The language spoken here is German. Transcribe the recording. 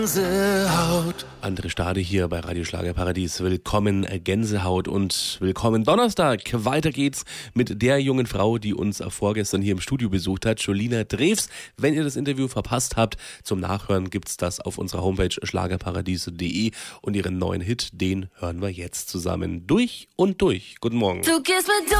Gänsehaut. Andre Stade hier bei Radio Schlagerparadies. Willkommen Gänsehaut und willkommen Donnerstag. Weiter geht's mit der jungen Frau, die uns vorgestern hier im Studio besucht hat, Jolina Drews. Wenn ihr das Interview verpasst habt, zum Nachhören gibt's das auf unserer Homepage schlagerparadies.de und ihren neuen Hit, den hören wir jetzt zusammen durch und durch. Guten Morgen. Du gehst mit